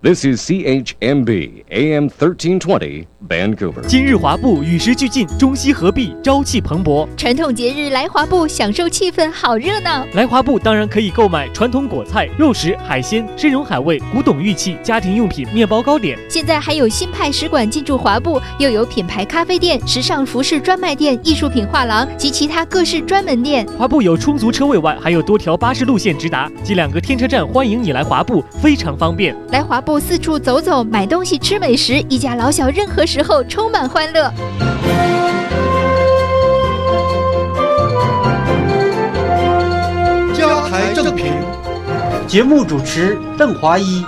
This is CHMB AM 1320 Vancouver。 今日华埠与时俱进，中西合璧，朝气蓬勃。 传统节日来华埠，享受气氛，好热闹。 来华埠当然可以购买传统果菜、肉食、海鲜、参茸海味、古董玉器、家庭用品、面包糕点。 现在还有新派使馆进驻华埠，又有品牌咖啡店、时尚服饰专卖店、艺术品画廊及其他各式专门店。 华埠有充足车位外，还有多条巴士路线直达，及2个天车站，欢迎你来华埠，非常方便。 来华埠四处走走，买东西吃美食，一家老小任何时候充满欢乐。 家台正平，节目主持邓华一。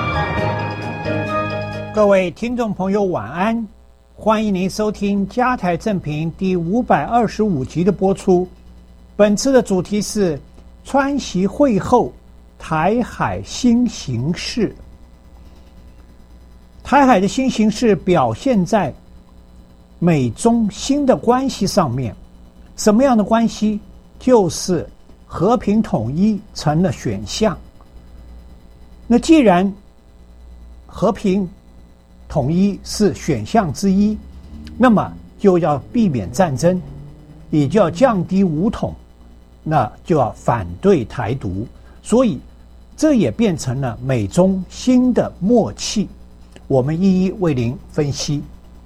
各位听众朋友晚安，欢迎您收听家台正平第525集的播出。本次的主题是川习会后台海新形势。台海的新形势表现在美中新的关系上面。什么样的关系？就是和平统一成了选项。那既然和平统一是选项之一，那么就要避免战争，也就要降低武统，那就要反对台独。所以这也变成了美中新的默契。我们一一为您分析。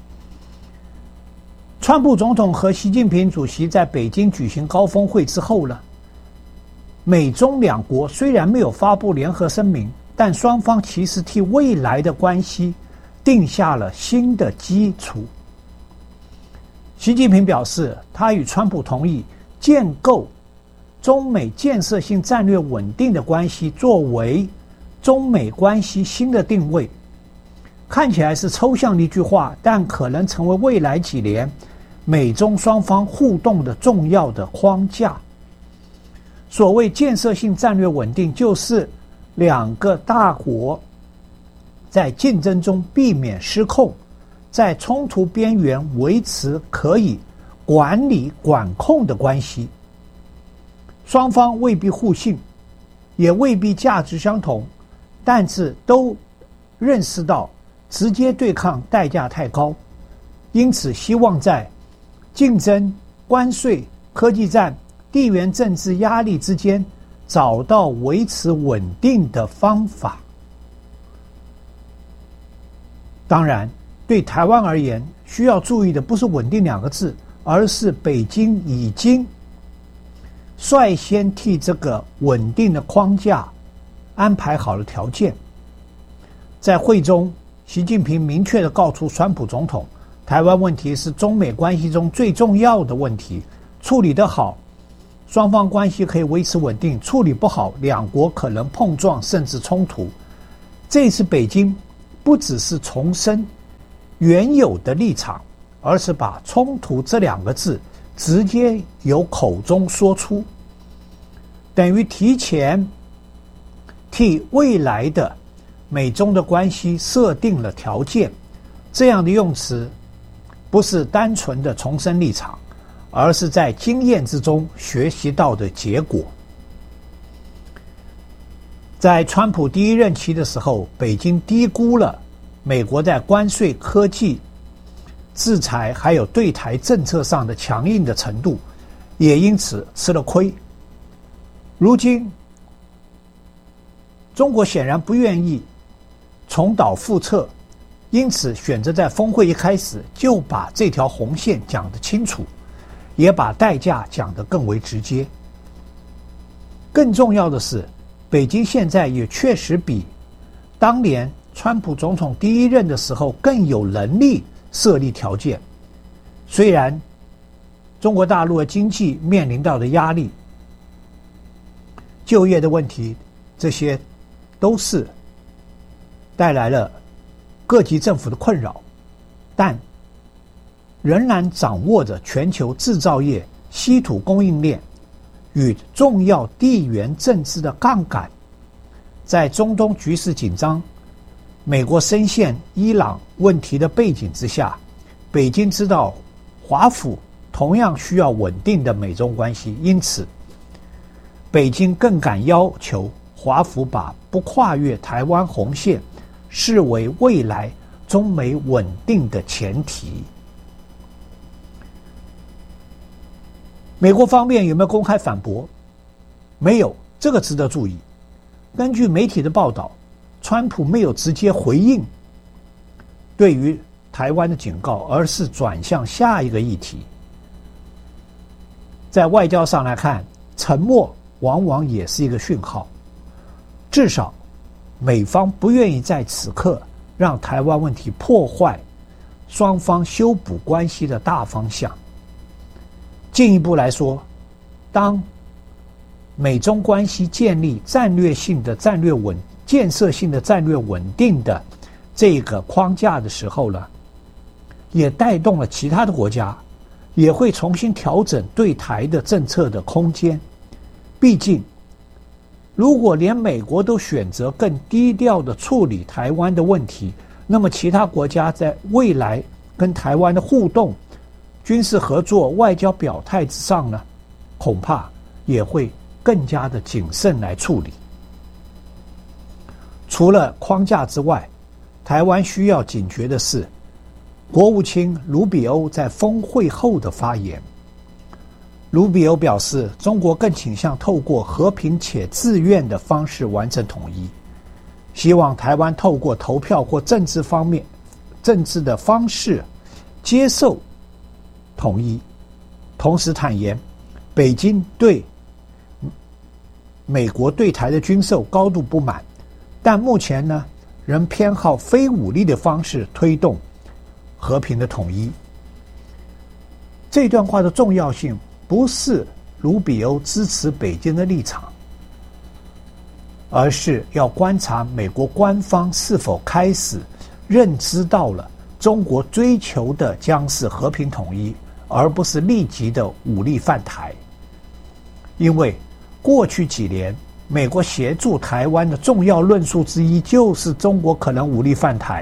川普总统和习近平主席在北京举行高峰会之后呢，美中两国虽然没有发布联合声明，但双方其实替未来的关系定下了新的基础。习近平表示，他与川普同意建构中美建设性战略稳定的关系，作为中美关系新的定位。看起来是抽象的一句话，但可能成为未来几年美中双方互动的重要的框架。所谓建设性战略稳定，就是两个大国在竞争中避免失控，在冲突边缘维持可以管理管控的关系。双方未必互信，也未必价值相同，但是都认识到直接对抗代价太高，因此希望在竞争、关税、科技战、地缘政治压力之间找到维持稳定的方法。当然，对台湾而言，需要注意的不是稳定2个字，而是北京已经率先替这个稳定的框架安排好了条件。在会中，习近平明确地告诉川普总统，台湾问题是中美关系中最重要的问题，处理得好，双方关系可以维持稳定；处理不好，两国可能碰撞甚至冲突。这次北京不只是重申原有的立场，而是把冲突这2个字直接由口中说出，等于提前替未来的美中的关系设定了条件。这样的用词不是单纯的重申立场，而是在经验之中学习到的结果。在川普第1任期的时候，北京低估了美国在关税、科技、制裁还有对台政策上的强硬的程度，也因此吃了亏。如今中国显然不愿意重蹈覆辙，因此选择在峰会一开始就把这条红线讲得清楚，也把代价讲得更为直接。更重要的是，北京现在也确实比当年川普总统第1任的时候更有能力设立条件。虽然中国大陆的经济面临到的压力、就业的问题，这些都是带来了各级政府的困扰，但仍然掌握着全球制造业、稀土供应链与重要地缘政治的杠杆。在中东局势紧张、美国深陷伊朗问题的背景之下，北京知道华府同样需要稳定的美中关系，因此北京更敢要求华府把不跨越台湾红线视为未来中美稳定的前提。美国方面有没有公开反驳？没有，这个值得注意。根据媒体的报道，川普没有直接回应对于台湾的警告，而是转向下一个议题。在外交上来看，沉默往往也是一个讯号，至少美方不愿意在此刻让台湾问题破坏双方修补关系的大方向。进一步来说，当美中关系建立战略性的建设性的战略稳定的这个框架的时候呢，也带动了其他的国家也会重新调整对台的政策的空间。毕竟如果连美国都选择更低调的处理台湾的问题，那么其他国家在未来跟台湾的互动、军事合作、外交表态之上呢，恐怕也会更加的谨慎来处理。除了框架之外，台湾需要警觉的是国务卿卢比欧在峰会后的发言。卢比欧表示，中国更倾向透过和平且自愿的方式完成统一，希望台湾透过投票或政治的方式接受统一。同时坦言，北京对美国对台的军售高度不满，但目前呢，仍偏好非武力的方式推动和平的统一。这段话的重要性不是卢比欧支持北京的立场，而是要观察美国官方是否开始认知到了中国追求的将是和平统一，而不是立即的武力犯台。因为过去几年美国协助台湾的重要论述之一就是中国可能武力犯台，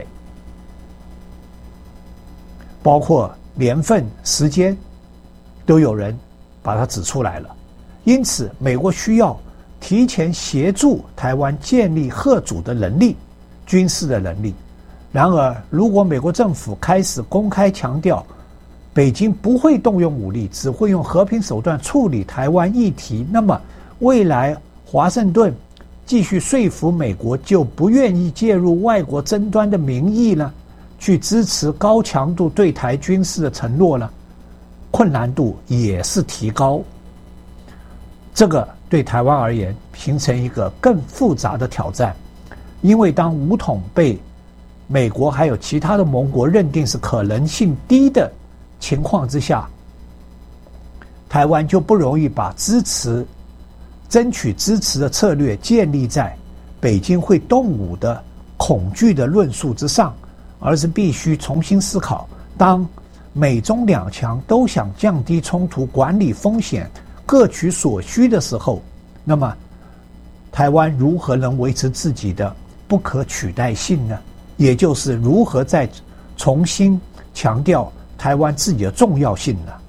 包括年份、时间都有人把它指出来了。因此美国需要提前协助台湾建立嚇阻的能力、军事的能力。然而如果美国政府开始公开强调北京不会动用武力，只会用和平手段处理台湾议题，那么未来华盛顿继续说服美国就不愿意介入外国争端的名义呢，去支持高强度对台军事的承诺呢，困难度也是提高。这个对台湾而言形成一个更复杂的挑战，因为当武统被美国还有其他的盟国认定是可能性低的情况之下，台湾就不容易把争取支持的策略建立在北京会动武的恐惧的论述之上，而是必须重新思考，当美中两强都想降低冲突、管理风险、各取所需的时候，那么台湾如何能维持自己的不可取代性呢？也就是如何再重新强调台湾自己的重要性呢？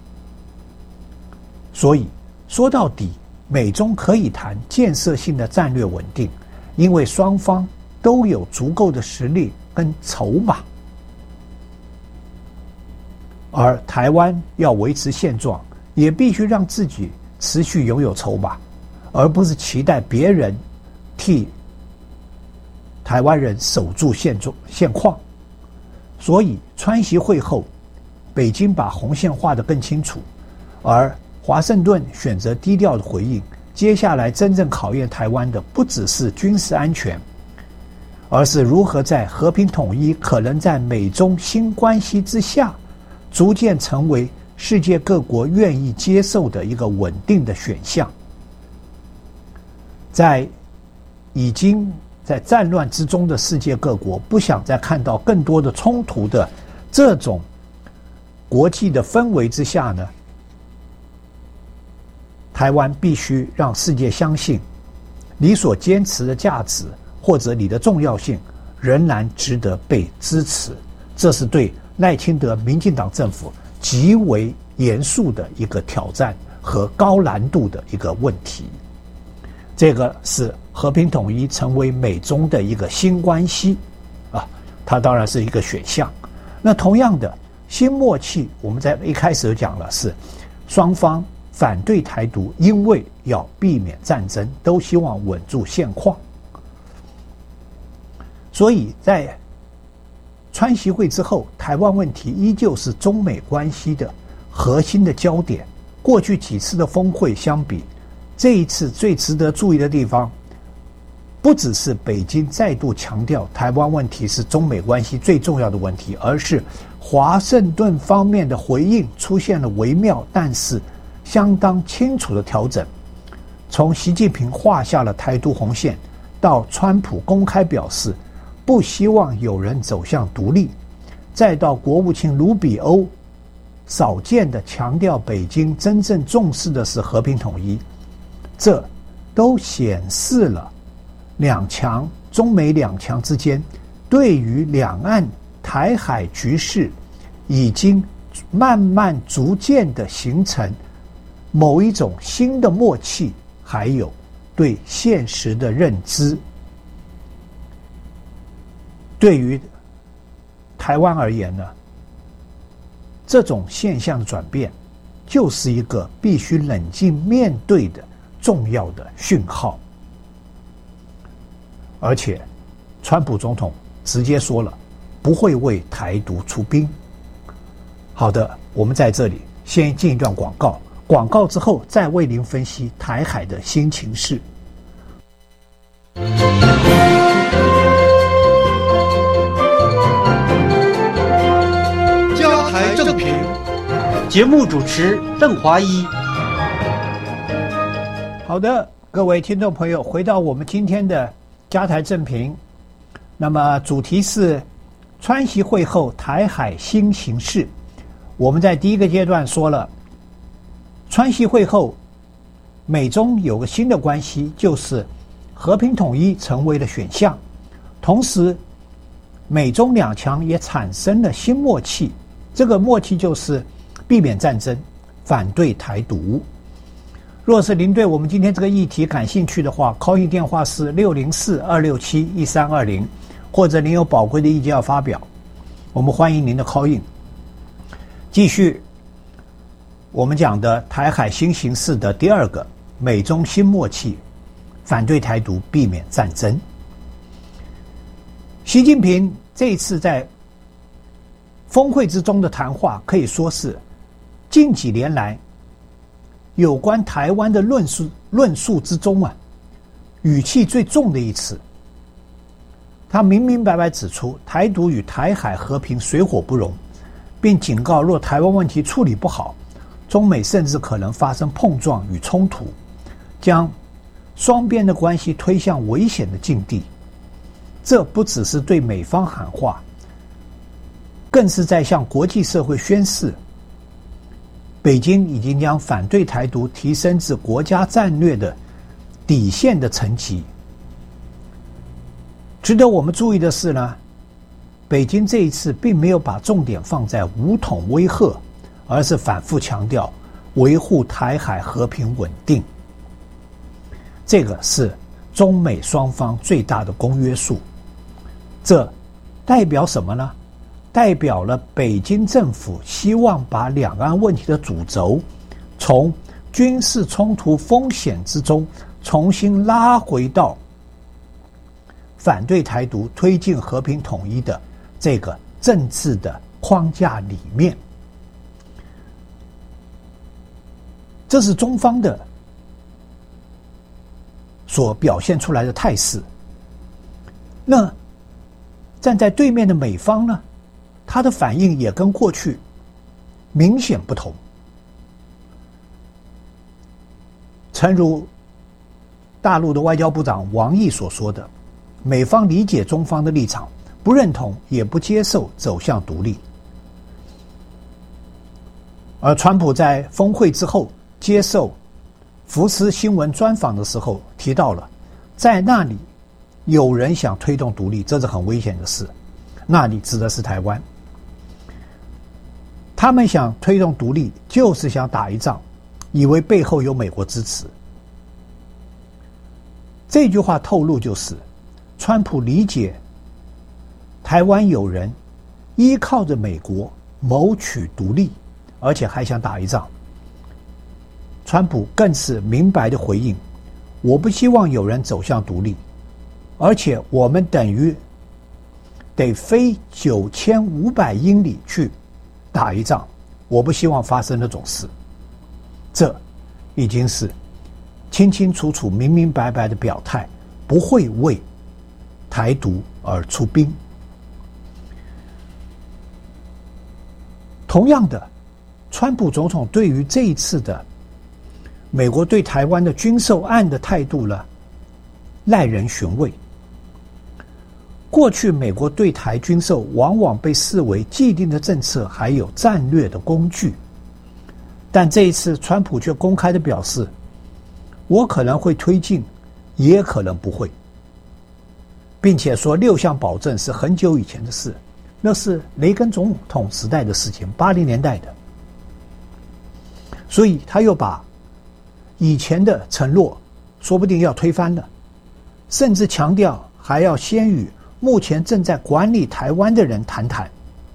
所以说到底，美中可以谈建设性的战略稳定，因为双方都有足够的实力跟筹码，而台湾要维持现状，也必须让自己持续拥有筹码，而不是期待别人替台湾人守住现况。所以川习会后，北京把红线画得更清楚，而华盛顿选择低调的回应。接下来真正考验台湾的不只是军事安全，而是如何在和平统一可能在美中新关系之下逐渐成为世界各国愿意接受的一个稳定的选项。在已经在战乱之中的世界各国不想再看到更多的冲突的这种国际的氛围之下呢，台湾必须让世界相信你所坚持的价值或者你的重要性仍然值得被支持。这是对赖清德民进党政府极为严肃的一个挑战和高难度的一个问题。这个是和平统一成为美中的一个新关系它当然是一个选项。那同样的新默契，我们在一开始就讲了，是双方反对台独，因为要避免战争，都希望稳住现况。所以在川习会之后，台湾问题依旧是中美关系的核心的焦点。过去几次的峰会相比，这一次最值得注意的地方，不只是北京再度强调台湾问题是中美关系最重要的问题，而是华盛顿方面的回应出现了微妙但是相当清楚的调整。从习近平画下了台独红线，到川普公开表示不希望有人走向独立，再到国务卿卢比欧少见的强调北京真正重视的是和平统一，这都显示了中美两强之间对于两岸台海局势已经慢慢逐渐的形成某一种新的默契，还有对现实的认知。对于台湾而言呢，这种现象的转变就是一个必须冷静面对的重要的讯号。而且川普总统直接说了，不会为台独出兵。好的，我们在这里先进一段广告，广告之后再为您分析台海的新情势。 加台正评，节目主持邓华一。 好的，各位听众朋友，回到我们今天的加台正评，那么主题是川习会后台海新形势。我们在第一个阶段说了，川习会后美中有个新的关系，就是和平统一成为了选项，同时美中两强也产生了新默契，这个默契就是避免战争，反对台独。若是您对我们今天这个议题感兴趣的话，call in电话是604-267-1320，或者您有宝贵的意见要发表，我们欢迎您的 call in。继续我们讲的台海新形势的第二个，美中新默契，反对台独，避免战争。习近平这一次在峰会之中的谈话，可以说是近几年来有关台湾的论述之中语气最重的一次。他明明白白指出，台独与台海和平水火不容，并警告若台湾问题处理不好，中美甚至可能发生碰撞与冲突，将双边的关系推向危险的境地。这不只是对美方喊话，更是在向国际社会宣示，北京已经将反对台独提升至国家战略的底线的层级。值得我们注意的是呢，北京这一次并没有把重点放在武统威吓，而是反复强调维护台海和平稳定。这个是中美双方最大的公约数。这代表什么呢？代表了北京政府希望把两岸问题的主轴从军事冲突风险之中重新拉回到反对台独、推进和平统一的这个政治的框架里面。这是中方的所表现出来的态势。那站在对面的美方呢，他的反应也跟过去明显不同。诚如大陆的外交部长王毅所说的，美方理解中方的立场，不认同也不接受走向独立。而川普在峰会之后接受福斯新闻专访的时候提到了，在那里有人想推动独立，这是很危险的事。那里指的是台湾，他们想推动独立，就是想打一仗，以为背后有美国支持。这句话透露就是川普理解台湾有人依靠着美国谋取独立，而且还想打一仗。川普更是明白的回应，我不希望有人走向独立，而且我们等于得飞9500英里去打一仗，我不希望发生那种事。这已经是清清楚楚明明白白的表态，不会为台独而出兵。同样的，川普总统对于这一次的美国对台湾的军售案的态度呢，耐人寻味。过去美国对台军售往往被视为既定的政策还有战略的工具，但这一次川普却公开的表示，我可能会推进，也可能不会，并且说6项保证是很久以前的事，那是雷根总统时代的事情，80年代的。所以他又把以前的承诺说不定要推翻了，甚至强调还要先与目前正在管理台湾的人谈谈。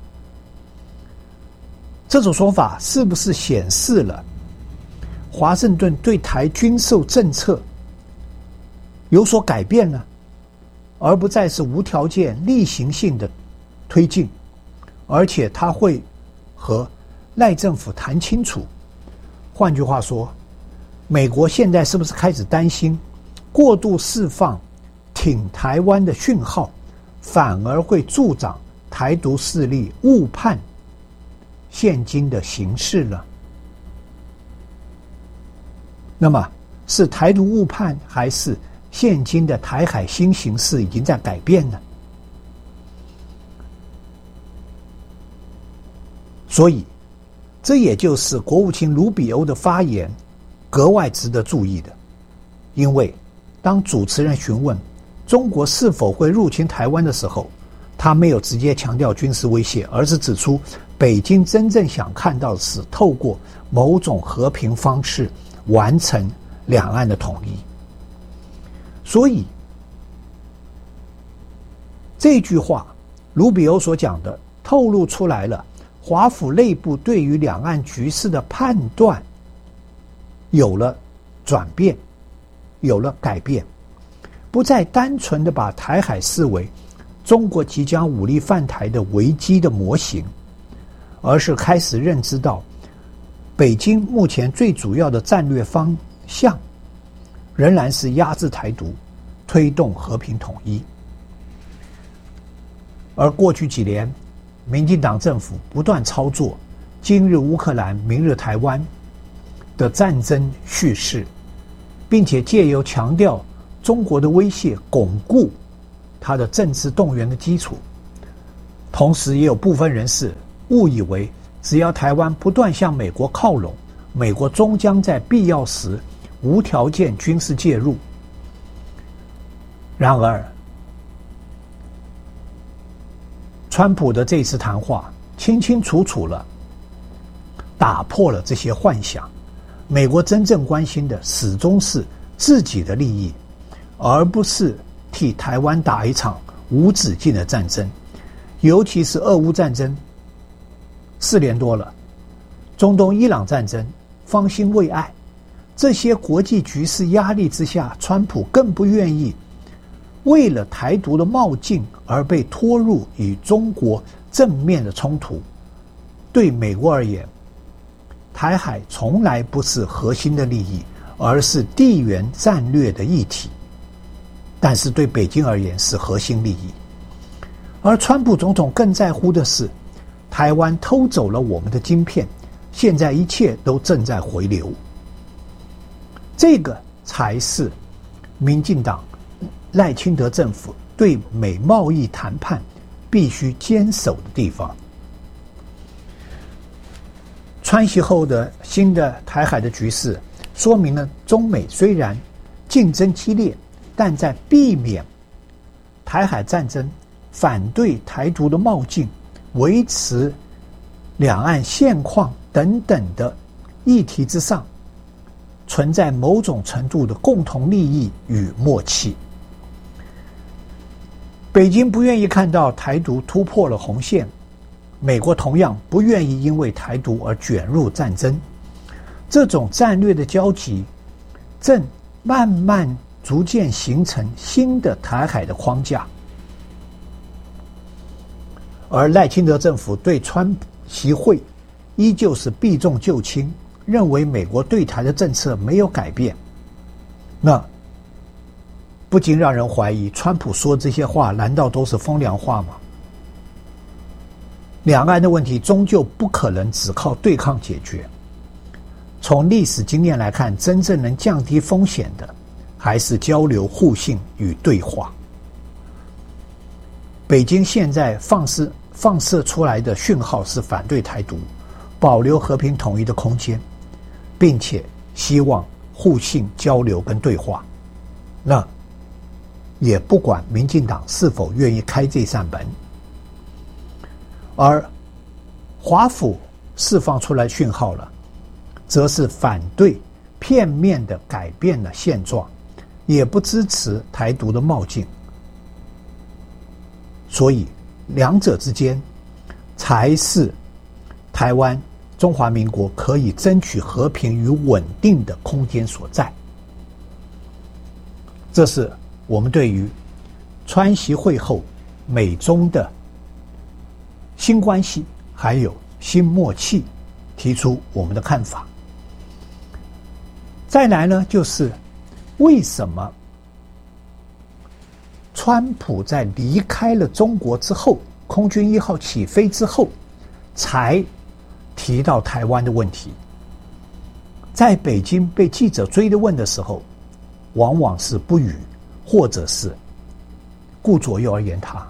这种说法是不是显示了华盛顿对台军售政策有所改变呢？而不再是无条件例行性的推进，而且他会和赖政府谈清楚。换句话说，美国现在是不是开始担心过度释放挺台湾的讯号，反而会助长台独势力误判现今的形势呢？那么是台独误判，还是现今的台海新形势已经在改变呢？所以这也就是国务卿卢比欧的发言格外值得注意的。因为当主持人询问中国是否会入侵台湾的时候，他没有直接强调军事威胁，而是指出北京真正想看到的是透过某种和平方式完成两岸的统一。所以这句话卢比欧所讲的透露出来了华府内部对于两岸局势的判断有了转变，有了改变，不再单纯的把台海视为中国即将武力犯台的危机的模型，而是开始认知到北京目前最主要的战略方向仍然是压制台独，推动和平统一。而过去几年民进党政府不断操作今日乌克兰明日台湾的战争叙事，并且借由强调中国的威胁巩固它的政治动员的基础。同时也有部分人士误以为只要台湾不断向美国靠拢，美国终将在必要时无条件军事介入。然而川普的这次谈话清清楚楚了打破了这些幻想，美国真正关心的始终是自己的利益，而不是替台湾打一场无止境的战争。尤其是俄乌战争4年多了，中东伊朗战争方兴未艾，这些国际局势压力之下，川普更不愿意为了台独的冒进而被拖入与中国正面的冲突。对美国而言，台海从来不是核心的利益，而是地缘战略的议题，但是对北京而言是核心利益。而川普总统更在乎的是台湾偷走了我们的晶片，现在一切都正在回流。这个才是民进党赖清德政府对美贸易谈判必须坚守的地方。川习后的新的台海的局势说明了中美虽然竞争激烈，但在避免台海战争、反对台独的冒进、维持两岸现况等等的议题之上，存在某种程度的共同利益与默契。 北京不愿意看到台独突破了红线，美国同样不愿意因为台独而卷入战争。这种战略的交集正慢慢逐渐形成新的台海的框架。而赖清德政府对川习会依旧是避重就轻，认为美国对台的政策没有改变，那不禁让人怀疑，川普说这些话难道都是风凉话吗？两岸的问题终究不可能只靠对抗解决。从历史经验来看，真正能降低风险的还是交流互信与对话。北京现在放射出来的讯号是反对台独，保留和平统一的空间，并且希望互信交流跟对话。那也不管民进党是否愿意开这扇门。而华府释放出来讯号了，则是反对片面的改变了现状，也不支持台独的冒进。所以两者之间才是台湾中华民国可以争取和平与稳定的空间所在。这是我们对于川习会后美中的新关系还有新默契提出我们的看法。再来呢，就是为什么川普在离开了中国之后，空军1号起飞之后才提到台湾的问题。在北京被记者追问的时候，往往是不语，或者是顾左右而言他。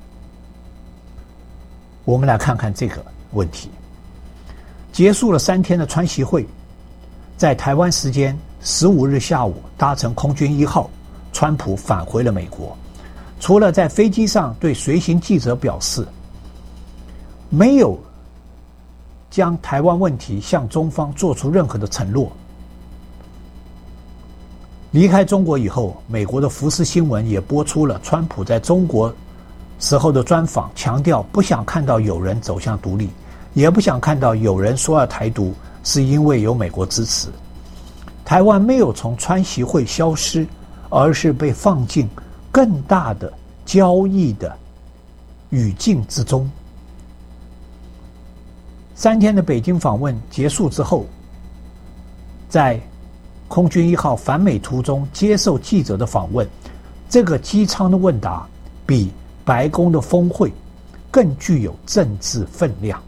我们来看看这个问题。结束了3天的川习会，在台湾时间15日下午搭乘空军1号，川普返回了美国。除了在飞机上对随行记者表示没有将台湾问题向中方做出任何的承诺。离开中国以后，美国的福斯新闻也播出了川普在中国时候的专访，强调不想看到有人走向独立，也不想看到有人说要台独是因为有美国支持。台湾没有从川习会消失，而是被放进更大的交易的语境之中。3天的北京访问结束之后，在空军1号返美途中接受记者的访问，这个机舱的问答比白宫的峰会更具有政治分量。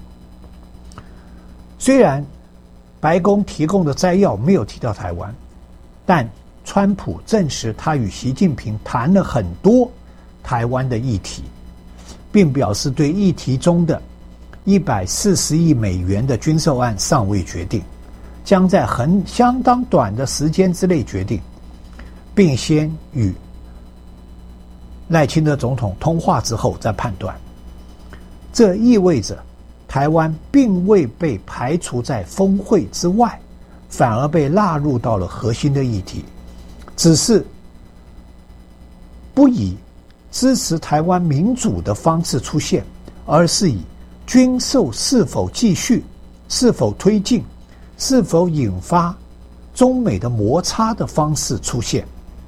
虽然白宫提供的摘要没有提到台湾，但川普证实他与习近平谈了很多台湾的议题，并表示对议题中的140亿美元的军售案尚未决定，将在相当短的时间之内决定，并先与赖清德总统通话之后再判断。这意味着台湾并未被排除在峰会之外，反而被纳入到了核心的议题，只是不以支持台湾民主的方式出现，而是以军售是否继续、是否推进、是否引发中美的摩擦的方式出现，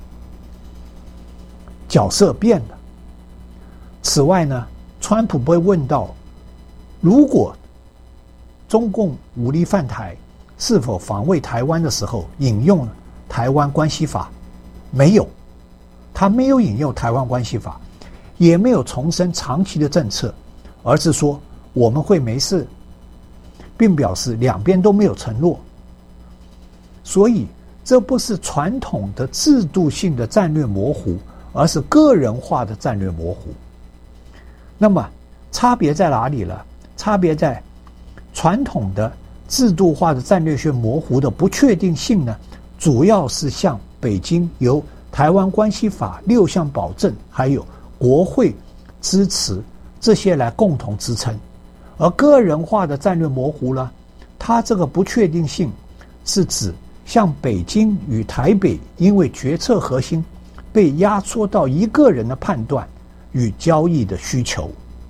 角色变了。此外呢，川普被问到，如果中共武力犯台，是否防卫台湾的时候，引用台湾关系法，没有，他没有引用台湾关系法，也没有重申长期的政策，而是说我们会没事，并表示两边都没有承诺。所以这不是传统的制度性的战略模糊，而是个人化的战略模糊。那么差别在哪里了？差别在传统的制度化的战略性模糊的不确定性呢，主要是向北京由台湾关系法6项保证还有国会支持这些来共同支撑。而个人化的战略模糊呢，它这个不确定性是指像北京与台北因为决策核心被压缩到一个人的判断与交易的需求。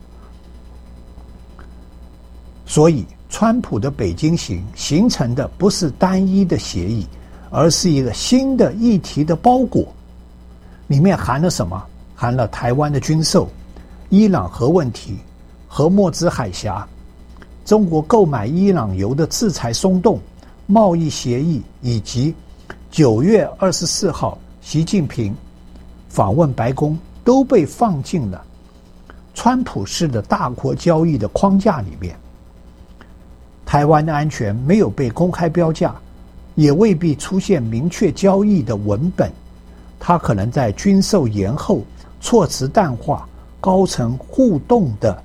所以川普的北京行形成的不是单一的协议，而是一个新的议题的包裹，里面含了什么？含了台湾的军售、伊朗核问题、荷默兹海峡、中国购买伊朗油的制裁松动、贸易协议，以及9月24号习近平访问白宫，都被放进了川普式的大国交易的框架里面。台湾的安全没有被公开标价，也未必出现明确交易的文本，它可能在军售延后、措辞淡化、高层互动的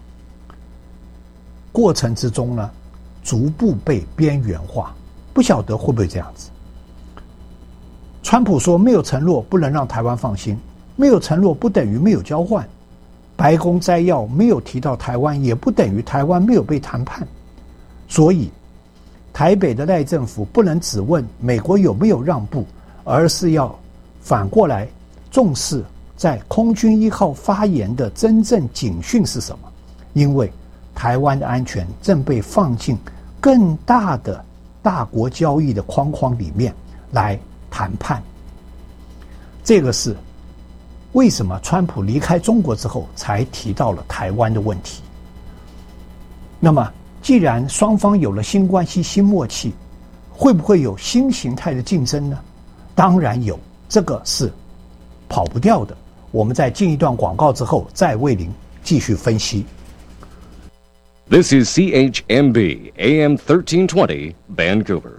过程之中呢，逐步被边缘化。不晓得会不会这样子。川普说没有承诺不能让台湾放心，没有承诺不等于没有交换。白宫摘要没有提到台湾，也不等于台湾没有被谈判。所以台北的赖政府不能只问美国有没有让步，而是要反过来重视在空军1号发言的真正警讯是什么。因为台湾的安全正被放进更大的大国交易的框框里面来谈判。这个是为什么川普离开中国之后才提到了台湾的问题。那么既然双方有了新关系、新默契，会不会有新形态的竞争呢？当然有，这个是跑不掉的。我们在进一段广告之后，再为您继续分析。 This is CHMB AM 1320 Vancouver.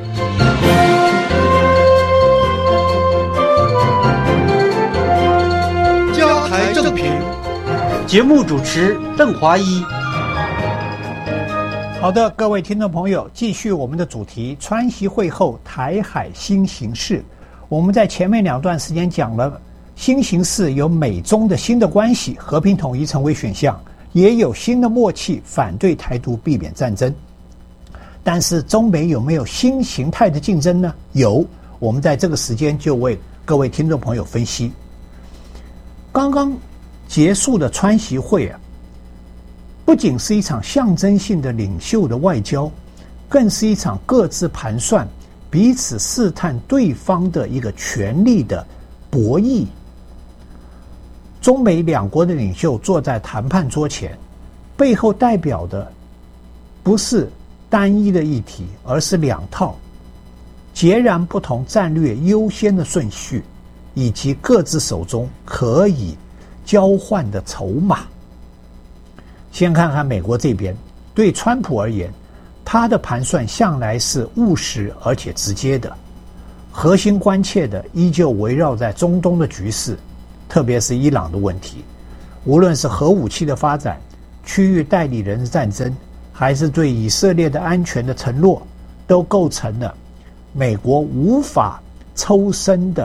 加台正评，节目主持邓华一。 好的，各位听众朋友，继续我们的主题，川习会后台海新形势。我们在前面2段时间讲了新形势，有美中的新的关系，和平统一成为选项，也有新的默契，反对台独，避免战争。但是中美有没有新形态的竞争呢？有，我们在这个时间就为各位听众朋友分析。刚刚结束的川习会啊，不仅是一场象征性的领袖的外交，更是一场各自盘算、彼此试探对方的一个权力的博弈。中美2国的领袖坐在谈判桌前，背后代表的不是单一的议题，而是2套截然不同战略优先的顺序，以及各自手中可以交换的筹码。先看看美国这边，对川普而言，他的盘算向来是务实而且直接的，核心关切的依旧围绕在中东的局势，特别是伊朗的问题。无论是核武器的发展、区域代理人的战争，还是对以色列的安全的承诺，都构成了美国无法抽身的